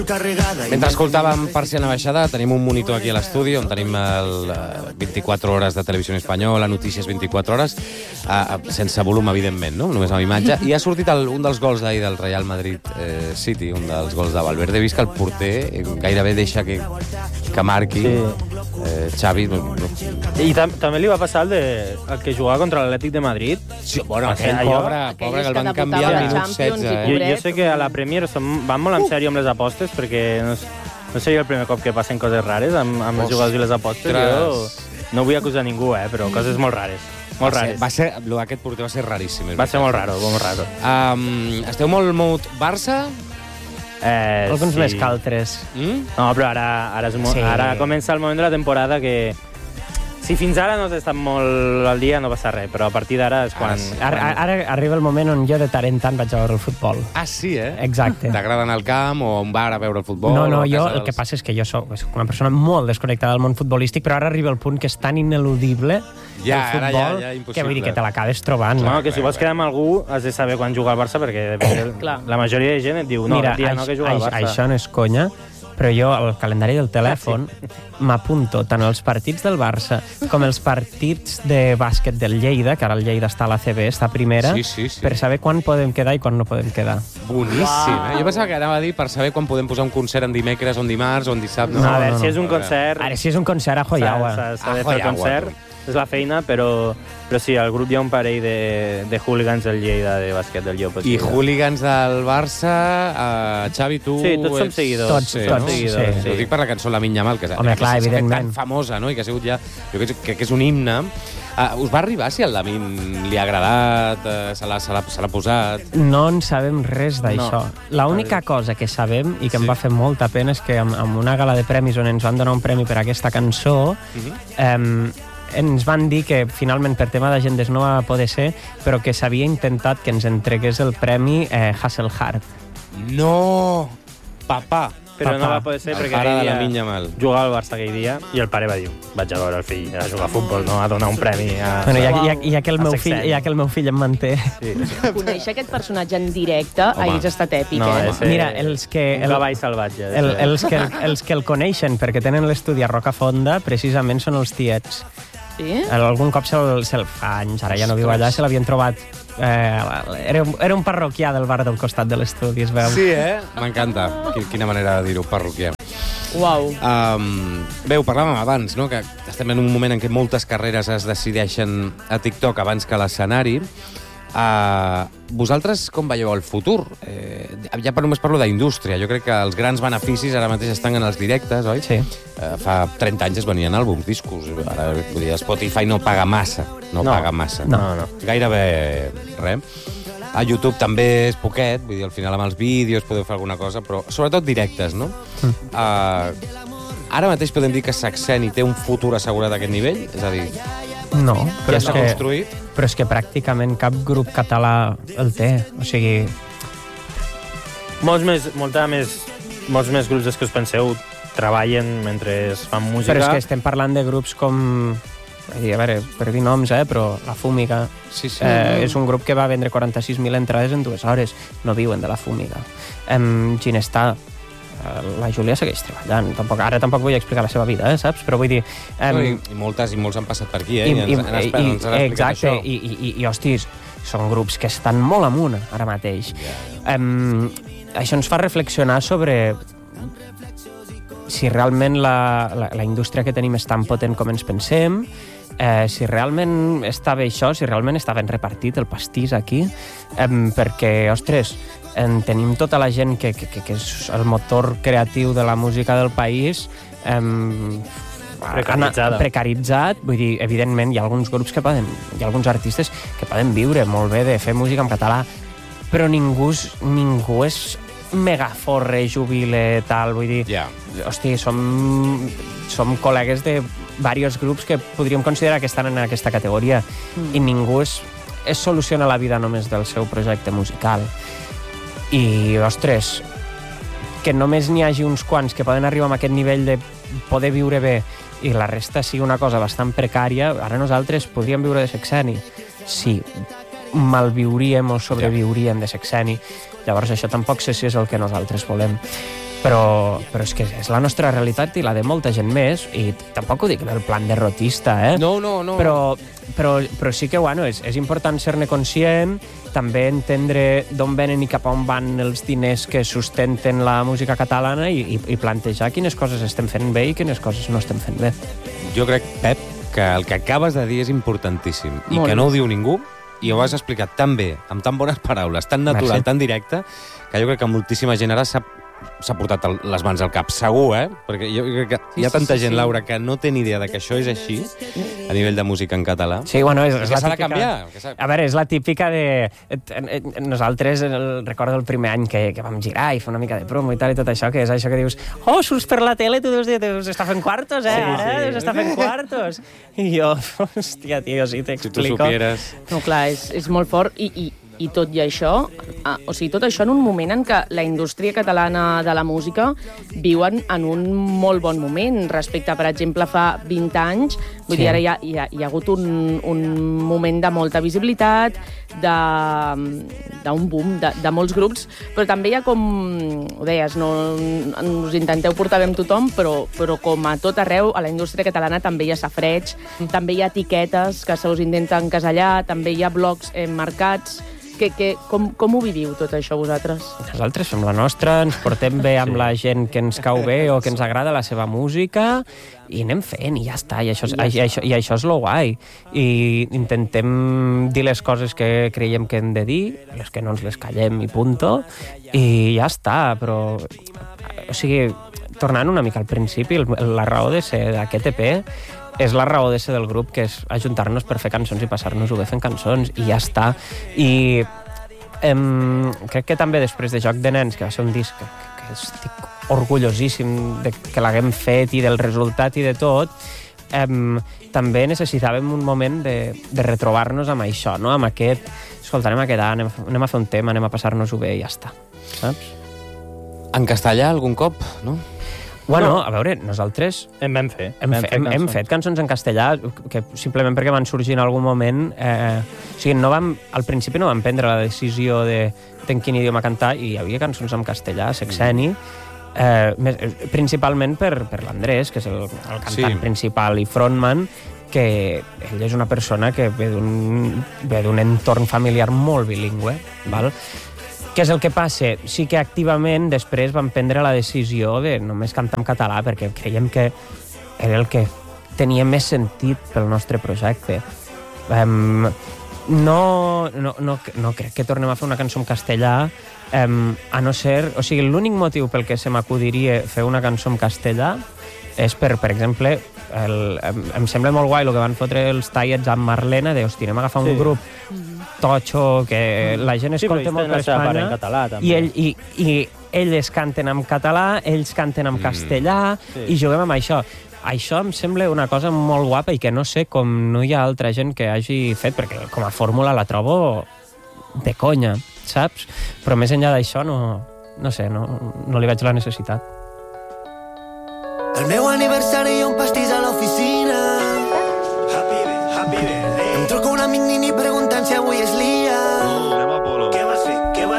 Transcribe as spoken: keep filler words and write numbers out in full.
Mentre escoltàvem Persiana Baixada, tenim un monitor aquí a l'estudi on tenim el vint-i-quatre hores de televisió espanyola, notícies vint-i-quatre hores, uh, sense volum, evidentment, no? Només amb imatge. I ha sortit el, un dels gols d'ahir del Real Madrid eh, City, un dels gols de Valverde. He vist que el porter gairebé deixa que, que marqui. Sí. Eh, Xavi... I tam també li va passar el, de, el que jugava contra l'Atlètic de Madrid. Sí, bueno, aquell pobre, pobre que el van canviar al minut setze. Eh? Jo, jo sé que a la Premier van molt en sèrio amb les apostes, perquè no, no seria el primer cop que passen coses rares amb, amb els jugadors i les apostes. Jo no vull acusar ningú, eh, però coses molt rares. Molt va rares. Ser, va ser, lo d'aquest porter va ser raríssim. Va ser molt raro, molt raro. Um, esteu molt mood Barça? Eh, Alguns sí. més que altres. Mm? No, però ara, ara, és mo sí. ara comença el moment de la temporada que... Si fins ara no has estat molt al dia no passa res, però a partir d'ara és quan... Ara, ara, ara arriba el moment on jo de tant en tant vaig a veure el futbol. Ah, sí, eh? Exacte. T'agrada anar al camp o a un bar a veure el futbol? No, no, jo dels... el que passa és que jo soc una persona molt desconnectada del món futbolístic, però ara arriba el punt que és tan ineludible ja, el futbol ja, ja, que vull dir que te l'acabes trobant. No, que si vols quedar amb algú has de saber quan juga al Barça, perquè la majoria de gent et diu no, Mira, el dia no que juga al Barça. Això no és conya, però jo al calendari del telèfon ah, sí. m'apunto tant els partits del Barça com els partits de bàsquet del Lleida, que ara el Lleida està a la C B, està a primera, sí, sí, sí. per saber quan podem quedar i quan no podem quedar. Boníssim, wow. eh? Jo pensava que anava a dir per saber quan podem posar un concert en dimecres o en dimarts o en dissabte. No, no, a veure, no, si no. és un concert... Ara, si és un concert a Joyaua. S'ha de fer el concert, és la feina, però... Però sí, al grup hi ha un parell de, de hooligans del Lleida, de bàsquet del Llop. I hooligans del Barça, uh, Xavi, tu... Sí, tots som seguidors. Tots, sí, tots, no? seguidors. Sí. Ho dic per la cançó La Minya Mal, que, Home, clar, que s'ha fet evidentment. tan famosa, no? I que ha sigut ja... Jo crec que, que és un himne. Uh, us va arribar si el Lamin li ha agradat, uh, se l'ha posat... No en sabem res d'això. No. L'única cosa que sabem, i que sí. em va fer molta pena, és que amb, amb una gala de premis on ens van donar un premi per aquesta cançó... Uh-huh. eh, ens van dir que finalment per tema d'agendes no va poder ser, però que s'havia intentat que ens entregués el premi eh, Hasselhart. No! Papà! Però Papà. no va poder ser El perquè pare de la aquell Minya dia Mal. jugava al Barça aquell dia i el pare va dir vaig a veure el fill a jugar a futbol, no a donar un premi a... Bueno, ja, ja, ja, que el a meu Sexen. fill, ja que el meu fill em manté. Sí. Conèixer aquest personatge en directe Home. hagués estat èpic, No, eh? és- Mira, els que... Un El, cavall salvatge. el, els, que, els que el coneixen perquè tenen l'estudi a Rocafonda precisament són els tiets. Sí? Algun cop se'l se fa anys, ara ja no viu allà, se l'havien trobat... Eh, era, un, era un parroquià del bar del costat de l'estudi, es veu. Sí, eh? M'encanta. Quina manera de dir-ho, parroquià. Uau. Um, bé, ho parlàvem abans, no? Que estem en un moment en què moltes carreres es decideixen a TikTok abans que a l'escenari. Uh, vosaltres com veieu el futur? Eh, ja per, només parlo d'indústria. Jo crec que els grans beneficis ara mateix estan en els directes, oi? Sí. Uh, fa trenta anys es venien àlbums, discos. Ara, vull dir, Spotify no paga massa. No, no paga massa. No, no. Gairebé res. A YouTube també és poquet, vull dir, al final amb els vídeos podeu fer alguna cosa, però sobretot directes, no? Mm. Uh, ara mateix podem dir que Sexeni té un futur assegurat a aquest nivell? És a dir, no, però ja és està que, construït? però és que pràcticament cap grup català el té. O sigui... Molts més, molta més, molts més grups dels que us penseu treballen mentre es fan música. Però és que estem parlant de grups com... A veure, per dir noms, eh, però La Fúmiga Sí, sí. eh, és un grup que va vendre quaranta-sis mil entrades en dues hores. No viuen de La Fúmiga. Em, Ginestar, la Júlia segueix treballant. Tampoc, ara tampoc vull explicar la seva vida, eh, saps? Però vull dir... Um, no, i, I moltes i molts han passat per aquí, eh? I, I, ens, han, i, ens, ens han explicat exacte, això. i, i, i, i hostis, són grups que estan molt amunt ara mateix. Yeah. Um, això ens fa reflexionar sobre si realment la, la, la indústria que tenim és tan potent com ens pensem, eh, si realment està bé això, si realment està ben repartit el pastís aquí, eh, perquè, ostres, en tenim tota la gent que, que, que és el motor creatiu de la música del país, eh, Precaritzada. precaritzat, vull dir, evidentment hi ha alguns grups que poden, hi ha alguns artistes que poden viure molt bé de fer música en català, però ningú, ningú és megaforre, jubile, tal, vull dir... Yeah. Hosti, som, som col·legues de diversos grups que podríem considerar que estan en aquesta categoria mm. i ningú es, es soluciona la vida només del seu projecte musical. I, ostres, que només n'hi hagi uns quants que poden arribar a aquest nivell de poder viure bé i la resta sigui una cosa bastant precària, ara nosaltres podríem viure de Sexeni. Sí, malviuríem o sobreviuríem de Sexeni. Llavors això tampoc sé si és el que nosaltres volem. però, però és que és la nostra realitat i la de molta gent més, i tampoc ho dic en el plan derrotista, eh? No, no, no. Però, però, però sí que, bueno, és, és important ser-ne conscient, també entendre d'on venen i cap a on van els diners que sustenten la música catalana i, i, i plantejar quines coses estem fent bé i quines coses no estem fent bé. Jo crec, Pep, que el que acabes de dir és importantíssim i Molt que no ho diu ningú, i ho has explicat tan bé, amb tan bones paraules, tan natural, Merci. tan directe, que jo crec que moltíssima gent ara s'ha s'ha portat el, les mans al cap, segur, eh? Perquè jo crec que Sí, hi ha sí, tanta sí, gent, sí. Laura, que no té ni idea de que això és així, a nivell de música en català. Sí, bueno, és, I és que la s'ha de típica... canviar. Que s'ha... A veure, és la típica de... Nosaltres, el, recordo el primer any que, que vam girar i fer una mica de promo i tal i tot això, que és això que dius, oh, surts per la tele, tu deus, deus estar fent quartos, eh? Sí, Ara sí. deus estar fent quartos. I jo, hòstia, tio, sí, Si tu t'explico. supieres... No, clar, és, és molt fort i, i, i tot i això, ah, o sigui, tot això en un moment en què la indústria catalana de la música viuen en un molt bon moment respecte, per exemple, fa vint anys. Vull Sí. dir, ara hi ha, hi ha, hi ha hagut un, un moment de molta visibilitat, de d'un boom de, de molts grups, però també hi ha com, ho deies, no us intenteu portar bé amb tothom, però, però com a tot arreu, a la indústria catalana també hi ha safreig, també hi ha etiquetes que se us intenten casellar, també hi ha blocs eh, marcats. Que, que, com, com ho viviu, tot això, vosaltres? Nosaltres fem la nostra, ens portem bé amb la gent que ens cau bé o que ens agrada la seva música i anem fent i ja està, i això, és, i això, i això és lo guai. I intentem dir les coses que creiem que hem de dir, les que no ens les callem i punto, i ja està, però... O sigui, tornant una mica al principi, el, la raó de ser d'aquest E P és la raó de ser del grup, que és ajuntar-nos per fer cançons i passar-nos-ho bé fent cançons, i ja està. I em, crec que també després de Joc de Nens, que va ser un disc que, que estic orgullosíssim de que l'haguem fet i del resultat i de tot, em, també necessitàvem un moment de, de retrobar-nos amb això, no? Amb aquest, escolta, anem a quedar, anem a, anem a fer un tema, anem a passar-nos-ho bé i ja està, saps? En castellà, algun cop, no? Bueno, No. a veure, nosaltres En vam fer. hem, vam fe, hem, hem cançons. fet cançons en castellà que simplement perquè van sorgir en algun moment, eh, o sigui, no vam, al principi no vam prendre la decisió de, de en quin idioma cantar, i hi havia cançons en castellà, sexeni, eh, més, eh, principalment per, per l'Andrés, que és el, el cantant Sí. principal i frontman, que ell és una persona que ve d'un ve d'un entorn familiar molt bilingüe, val? Què és el que passa? Sí que activament després vam prendre la decisió de només cantar en català, perquè creiem que era el que tenia més sentit pel nostre projecte. Um, no, no, no, no crec que tornem a fer una cançó en castellà, um, a no ser... O sigui, l'únic motiu pel que se m'acudiria fer una cançó en castellà és per, per exemple, el, em, em sembla molt guai el que van fotre els tallets amb Marlena, de, hosti, anem a agafar Sí. un grup totxo, que la gent Sí, però escolta ells molt tenen per la seva part Espanya, en català, també. i, ell, i, i elles canten en català, ells canten en Mm. castellà, Sí. i juguem amb això. Això em sembla una cosa molt guapa i que no sé com no hi ha altra gent que hagi fet, perquè com a fórmula la trobo de conya, saps? Però més enllà d'això no, no sé, no, no li veig la necessitat. El meu aniversari hi ha un pastís a l'oficina. Em truca un amic nini preguntant si avui és l'ia.